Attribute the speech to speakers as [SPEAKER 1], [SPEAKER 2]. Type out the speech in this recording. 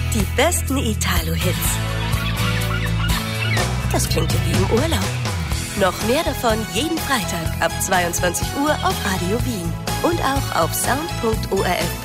[SPEAKER 1] Die besten Italo-Hits. Das klingt ja wie im Urlaub. Noch mehr davon jeden Freitag ab 22 Uhr auf Radio Wien und auch auf sound.orf.at.